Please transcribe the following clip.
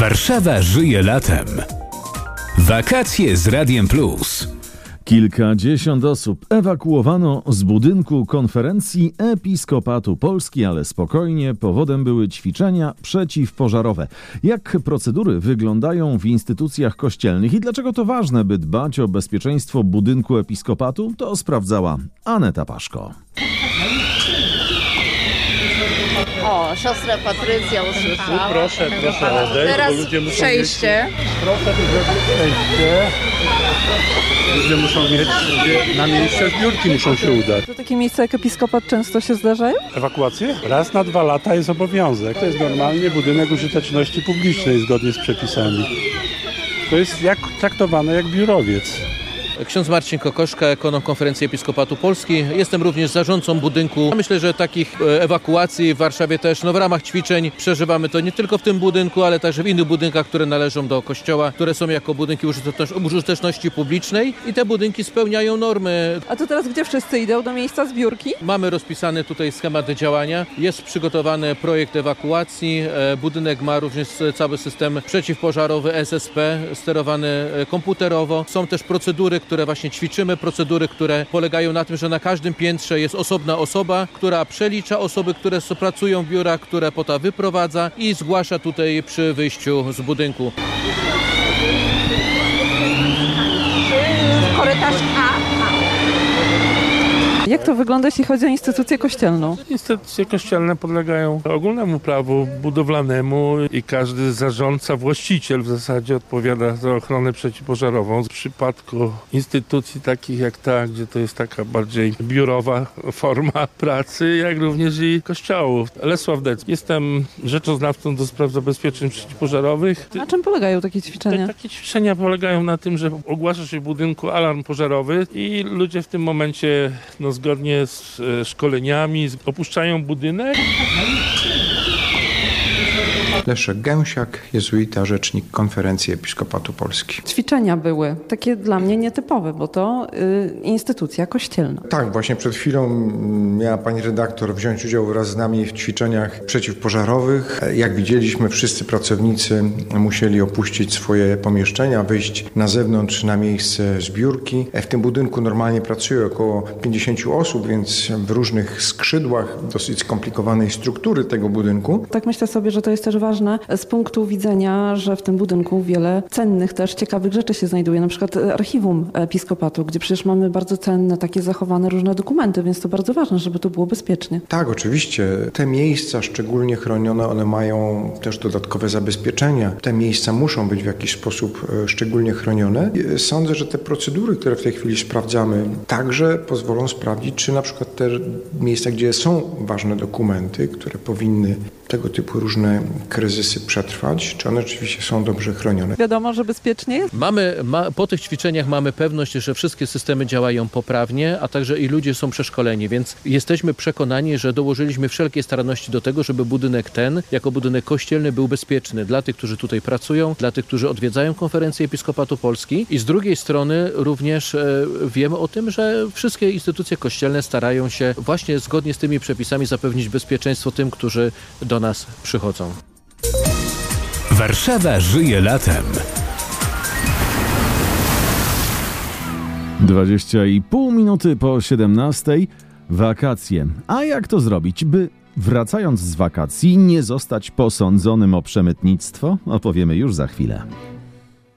Warszawa żyje latem. Wakacje z Radiem Plus. Kilkadziesiąt osób ewakuowano z budynku konferencji Episkopatu Polski, ale spokojnie, powodem były ćwiczenia przeciwpożarowe. Jak procedury wyglądają w instytucjach kościelnych i dlaczego to ważne, by dbać o bezpieczeństwo budynku Episkopatu, to sprawdzała Aneta Paszko. O, siostra Patrycja usłyszała. Proszę odejść, teraz bo ludzie muszą przejście. Proszę przejście. Ludzie muszą mieć na miejsce zbiórki, muszą się udać. To takie miejsca jak Episkopat często się zdarzają? Ewakuacje? Raz na 2 lata jest obowiązek. To jest normalnie budynek użyteczności publicznej zgodnie z przepisami. To jest traktowane jak biurowiec. Ksiądz Marcin Kokoszka, ekonom Konferencji Episkopatu Polski. Jestem również zarządcą budynku. Myślę, że takich ewakuacji w Warszawie też w ramach ćwiczeń przeżywamy to nie tylko w tym budynku, ale także w innych budynkach, które należą do kościoła, które są jako budynki użyteczności publicznej i te budynki spełniają normy. A to teraz gdzie wszyscy idą? Do miejsca zbiórki? Mamy rozpisany tutaj schemat działania, jest przygotowany projekt ewakuacji, budynek ma również cały system przeciwpożarowy SSP, sterowany komputerowo. Są też procedury, które właśnie ćwiczymy, procedury, które polegają na tym, że na każdym piętrze jest osobna osoba, która przelicza osoby, które pracują w biurach, które potem wyprowadza i zgłasza tutaj przy wyjściu z budynku. Korytarz A. Jak to wygląda, jeśli chodzi o instytucję kościelną? Instytucje kościelne podlegają ogólnemu prawu budowlanemu i każdy zarządca, właściciel w zasadzie odpowiada za ochronę przeciwpożarową. W przypadku instytucji takich jak ta, gdzie to jest taka bardziej biurowa forma pracy, jak również i kościołów. Lesław Dec. Jestem rzeczoznawcą do spraw zabezpieczeń przeciwpożarowych. Na czym polegają takie ćwiczenia? Takie ćwiczenia polegają na tym, że ogłasza się w budynku alarm pożarowy i ludzie w tym momencie zgodnie z szkoleniami opuszczają budynek. Leszek Gęsiak, jezuita, rzecznik Konferencji Episkopatu Polski. Ćwiczenia były takie dla mnie nietypowe, bo to instytucja kościelna. Tak, właśnie przed chwilą miała pani redaktor wziąć udział wraz z nami w ćwiczeniach przeciwpożarowych. Jak widzieliśmy, wszyscy pracownicy musieli opuścić swoje pomieszczenia, wyjść na zewnątrz na miejsce zbiórki. W tym budynku normalnie pracuje około 50 osób, więc w różnych skrzydłach dosyć skomplikowanej struktury tego budynku. Tak myślę sobie, że to jest też ważne z punktu widzenia, że w tym budynku wiele cennych też ciekawych rzeczy się znajduje. Na przykład archiwum Episkopatu, gdzie przecież mamy bardzo cenne, takie zachowane różne dokumenty, więc to bardzo ważne, żeby to było bezpiecznie. Tak, oczywiście. Te miejsca szczególnie chronione, one mają też dodatkowe zabezpieczenia. Te miejsca muszą być w jakiś sposób szczególnie chronione. Sądzę, że te procedury, które w tej chwili sprawdzamy, także pozwolą sprawdzić, czy na przykład te miejsca, gdzie są ważne dokumenty, które powinny tego typu różne kryzysy przetrwać, czy one oczywiście są dobrze chronione. Wiadomo, że bezpiecznie jest? Po tych ćwiczeniach mamy pewność, że wszystkie systemy działają poprawnie, a także i ludzie są przeszkoleni, więc jesteśmy przekonani, że dołożyliśmy wszelkie staranności do tego, żeby budynek ten, jako budynek kościelny, był bezpieczny dla tych, którzy tutaj pracują, dla tych, którzy odwiedzają Konferencję Episkopatu Polski i z drugiej strony również wiemy o tym, że wszystkie instytucje kościelne starają się właśnie zgodnie z tymi przepisami zapewnić bezpieczeństwo tym, którzy do nas przychodzą. Warszawa żyje latem. 20,5 minuty po 17. Wakacje. A jak to zrobić, by wracając z wakacji nie zostać posądzonym o przemytnictwo? Opowiemy już za chwilę.